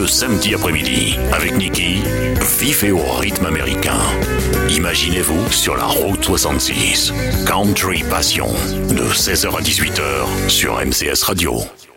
Le samedi après-midi, avec Niki, vif et au rythme américain. Imaginez-vous sur la route 66. Country Passion, de 16h à 18h sur MCS Radio.